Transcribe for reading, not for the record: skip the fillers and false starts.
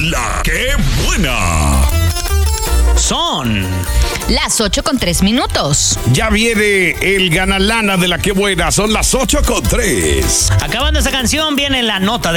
La que buena. Son las 8:03. Ya viene el ganalana de La que buena. Son las 8:03. Acabando esta canción viene la nota